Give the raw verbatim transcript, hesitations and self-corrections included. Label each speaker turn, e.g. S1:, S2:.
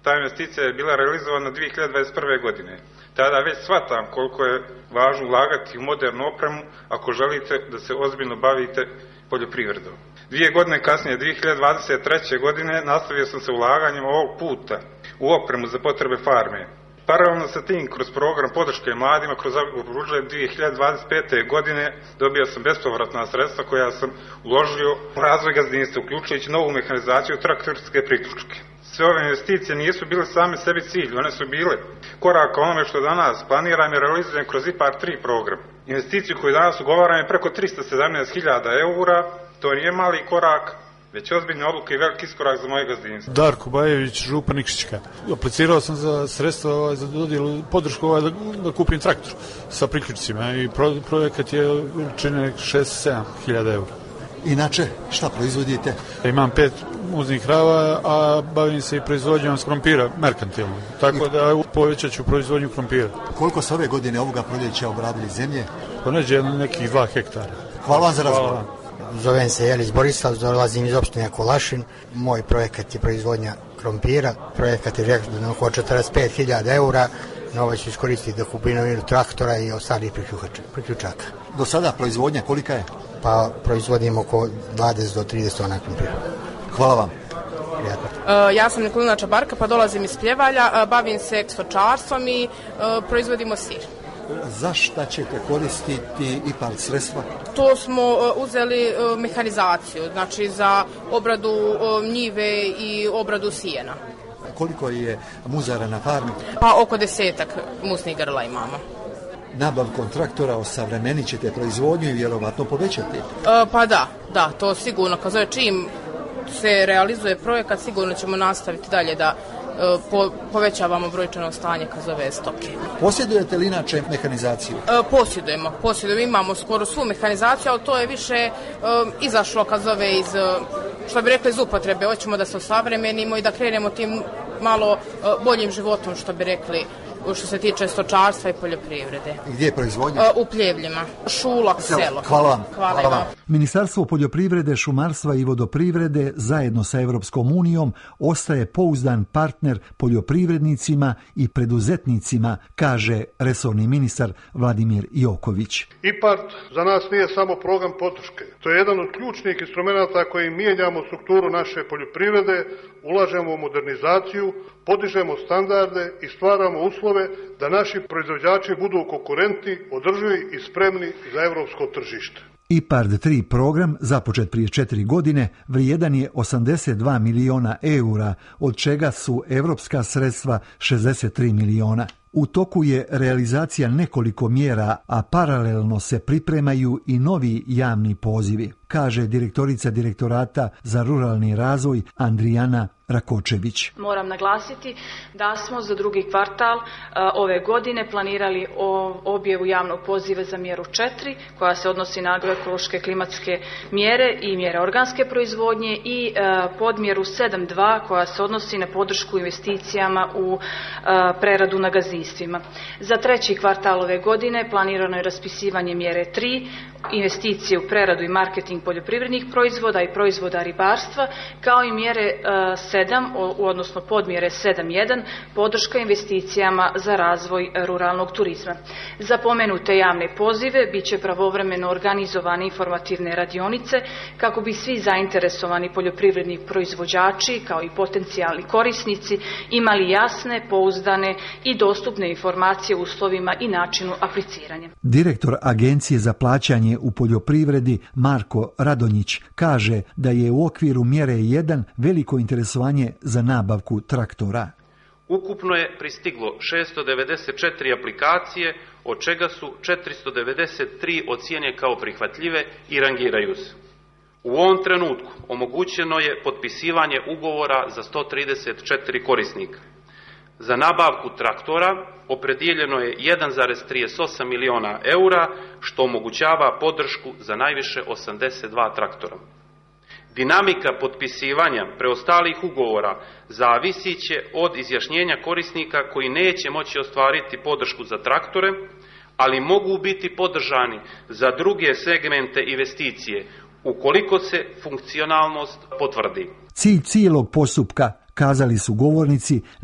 S1: Ta investicija je bila realizovana dvije hiljade dvadeset prve. godine. Tada već shvatam koliko je važno ulagati u modernu opremu ako želite da se ozbiljno bavite poljoprivredom. Dvije godine kasnije, dvije hiljade dvadeset treće. godine, nastavio sam se ulaganjem ovog puta u opremu za potrebe farme. Paralelno sa tim, kroz program podrške mladima, kroz budžet dvije hiljade dvadeset pete. godine dobio sam bespovratna sredstva koja sam uložio u razvoj gazdinstva, uključujući novu mehanizaciju traktorske priključke. Sve ove investicije nisu bile same sebi cilj, one su bile korak onome što danas planiram i realizujem kroz I P A R D tri program. Investiciju koju danas ugovaram je preko tristo sedamnaest hiljada eura, to nije mali korak, već ozbiljne odluke i veliki iskorak za moje gazdinstvo.
S2: Darko Bajević, župa Nikšićka. Aplicirao sam za sredstva za dodjelu podršku da, da kupim traktor sa priključcima i pro, projekat je čine šest sedam hiljada eura.
S3: Inače, šta proizvodite?
S2: Imam pet muznih krava, a bavim se i proizvodnjom krompira, merkantilno. Tako da povećat ću proizvodnju krompira.
S3: Koliko se ove godine ovoga proljeća obradili zemlje?
S2: Poneđe nekih dva hektara.
S3: Hvala vam za razgovor.
S4: Zovem se Jelić Borislav, dolazim iz opštine Kolašin. Moj projekat je proizvodnja krompira. Projekat je rekao oko četrdeset pet hiljada eura. Na ovo ću iskoristiti da kupim novinu traktora i ostalih priključaka.
S3: Do sada proizvodnja kolika je?
S4: Pa proizvodimo oko dvadeset do trideset tona krompira.
S3: Hvala vam.
S5: Uh, ja sam Nikolina Čabarka, pa dolazim iz Pljevalja, uh, bavim se stočarstvom i uh, proizvodimo sir.
S3: Zašto ćete koristiti I P A R D sredstva?
S5: To smo uh, uzeli uh, mehanizaciju, znači za obradu uh, njive i obradu sijena.
S3: Koliko je muzara na farmi?
S5: Pa oko desetak musnih grla imamo.
S3: Nabavkom traktora osavremenit ćete proizvodnju i vjerovatno povećati?
S5: Uh, pa da, da, to sigurno. Kad zove čim se realizuje projekat, sigurno ćemo nastaviti dalje da uh, po, povećavamo brojčano stanje kad zove stoke.
S3: Posjedujete li inače mehanizaciju?
S5: Uh, posjedujemo, posjedujemo, imamo skoro svu mehanizaciju, ali to je više uh, izašlo kad zove iz, uh, što bi rekli, iz upotrebe. Hoćemo da se osavremenimo i da krenemo tim malo uh, boljim životom, što bi rekli, što se tiče stočarstva i poljoprivrede.
S3: Gdje je proizvodnja?
S5: U Pljevljima, Šulak, selo.
S3: Hvala vam.
S5: Hvala Hvala vam.
S3: Ministarstvo poljoprivrede, šumarstva i vodoprivrede zajedno sa Europskom unijom ostaje pouzdan partner poljoprivrednicima i preduzetnicima, kaže resorni ministar Vladimir Joković.
S6: I P A R D za nas nije samo program podrške. To je jedan od ključnih instrumenata kojim mijenjamo strukturu naše poljoprivrede, ulažemo u modernizaciju, podižemo standarde i stvaramo uslove da naši proizvođači budu konkurentni, održivi i spremni za europsko tržište.
S3: I P A R D tri program, započet prije četiri godine, vrijedan je osamdeset dva miliona eura, od čega su evropska sredstva šezdeset tri miliona. U toku je realizacija nekoliko mjera, a paralelno se pripremaju i novi javni pozivi, kaže direktorica Direktorata za ruralni razvoj Andrijana Rakočević.
S7: Moram naglasiti da smo za drugi kvartal uh, ove godine planirali o, objavu javnog poziva za mjeru četiri koja se odnosi na agroekološke klimatske mjere i mjere organske proizvodnje i uh, podmjeru sedam dva koja se odnosi na podršku investicijama u uh, preradu na gazdinstvima. Za treći kvartal ove godine planirano je raspisivanje mjere tri, investicije u preradu i marketing poljoprivrednih proizvoda i proizvoda ribarstva, kao i mjere uh, sedam, odnosno podmjere sedam jedan, podrška investicijama za razvoj ruralnog turizma. Za pomenute javne pozive bit će pravovremeno organizovane informativne radionice kako bi svi zainteresovani poljoprivredni proizvođači kao i potencijalni korisnici imali jasne, pouzdane i dostupne informacije o uslovima i načinu apliciranja.
S3: Direktor Agencije za plaćanje u poljoprivredi Marko Radonjić kaže da je u okviru mjere jedan veliko interesovanje za nabavku traktora.
S8: Ukupno je pristiglo šesto devedeset četiri aplikacije, od čega su četiristo devedeset tri ocijenjene kao prihvatljive i rangiraju se. U ovom trenutku omogućeno je potpisivanje ugovora za sto trideset četiri korisnika. Za nabavku traktora opredijeljeno je jedan zarez trideset osam miliona eura, što omogućava podršku za najviše osamdeset dva traktora. Dinamika potpisivanja preostalih ugovora zavisit će od izjašnjenja korisnika koji neće moći ostvariti podršku za traktore, ali mogu biti podržani za druge segmente investicije ukoliko se funkcionalnost potvrdi.
S3: Cilj cijelog postupka, kazali su govornici,